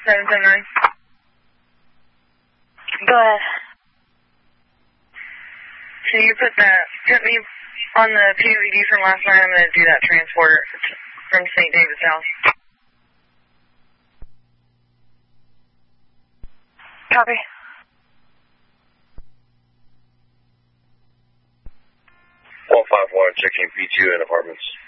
779. Go ahead. Can you put me on the POED from last night? I'm going to do that transport from St. David's house. Copy. 151 checking P2 in apartments.